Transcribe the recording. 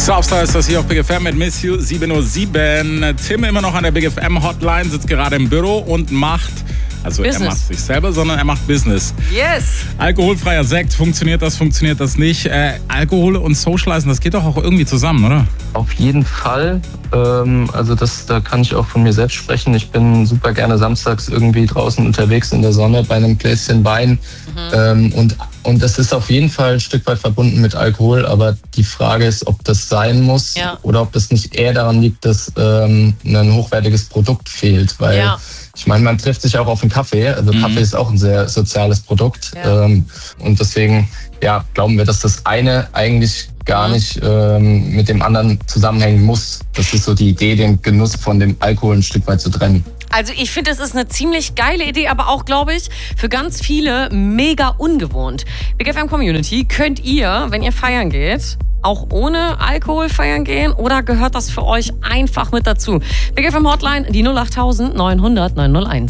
Southstar ist das hier auf Big FM mit Miss You 7:07 Uhr. Tim immer noch an der Big FM Hotline, sitzt gerade im Büro und macht, also Business. Er macht sich selber, sondern er macht Business. Yes. Alkoholfreier Sekt, funktioniert das nicht? Alkohol und Socializen, das geht doch auch irgendwie zusammen, oder? Auf jeden Fall. Da kann ich auch von mir selbst sprechen. Ich bin super gerne samstags irgendwie draußen unterwegs in der Sonne bei einem Gläschen Wein. Und das ist auf jeden Fall ein Stück weit verbunden mit Alkohol. Aber die Frage ist, ob das sein muss oder ob das nicht eher daran liegt, dass ein hochwertiges Produkt fehlt. Weil ich meine, man trifft sich auch auf einen Kaffee. Also Kaffee ist auch ein sehr soziales Produkt. Und deswegen glauben wir, dass das eine eigentlich gar nicht mit dem anderen zusammenhängen muss. Das ist so die Idee, den Genuss von dem Alkohol ein Stück weit zu trennen. Also ich finde, es ist eine ziemlich geile Idee, aber auch, glaube ich, für ganz viele mega ungewohnt. Big FM Community, könnt ihr, wenn ihr feiern geht, auch ohne Alkohol feiern gehen oder gehört das für euch einfach mit dazu? Big FM Hotline, die 08000 900 901.